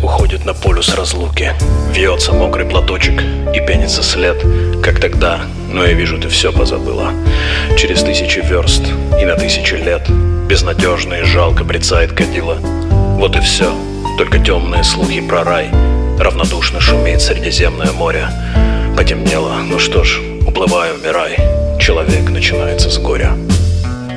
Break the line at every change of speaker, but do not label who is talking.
уходит на полюс разлуки. Вьется мокрый платочек и пенится след. Как тогда, но я вижу, ты все позабыла. Через 1000 верст и на 1000 лет безнадежно и жалко брецает кадила. Вот и все, только темные слухи про рай. Равнодушно шумит Средиземное море. Потемнело, ну что ж, уплывай, умирай. Человек начинается с горя.